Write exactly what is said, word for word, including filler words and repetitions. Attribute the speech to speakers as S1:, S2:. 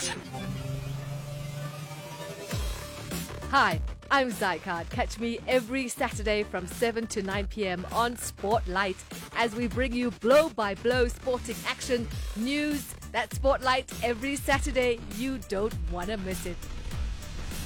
S1: Hi, I'm Zycard. Catch me every Saturday from seven to nine p.m. on Spotlight as we bring you blow-by-blow sporting action, news, that Spotlight every Saturday. You don't want to miss it.